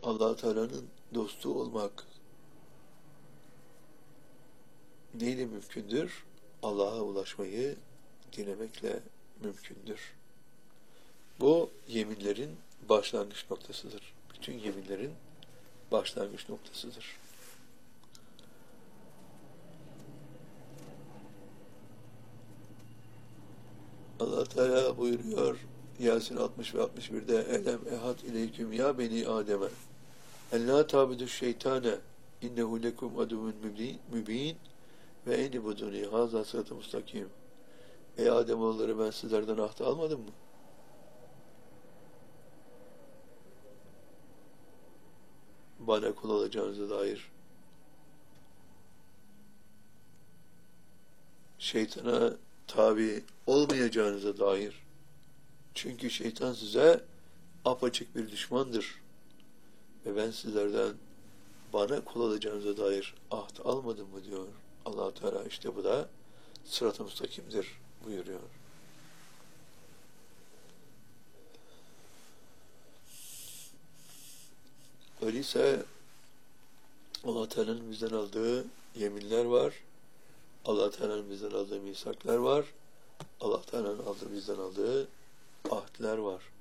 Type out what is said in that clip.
Allah Teala'nın dostu olmak neyle mümkündür? Allah'a ulaşmayı dilemekle mümkündür. Bu yeminlerin başlangıç noktasıdır. Bütün yeminlerin başlangıç noktasıdır. Allah Teala buyuruyor Yasin 60 ve 61'de Elem ehad ileyküm ya beni Adem'e en la tabudu şeytane innehu lekum aduvun mübin ve enibuduni haza sıratı mustakim. Ey Ademoğulları, ben sizlerden ahd almadım mı? Bana kul olacağınıza dair. Şeytana tabi olmayacağınıza dair. Çünkü şeytan size apaçık bir düşmandır. Ve ben sizlerden bana kul olacağınıza dair ahd almadım mı diyor Allah Teala. İşte bu da sırat-ı müstakimdir buyuruyor. Öyleyse Allah Teala'nın bizden aldığı yeminler var. Allah Teala'nın bizden aldığı misaklar var. Allah Teala'nın bizden aldığı ahdler var.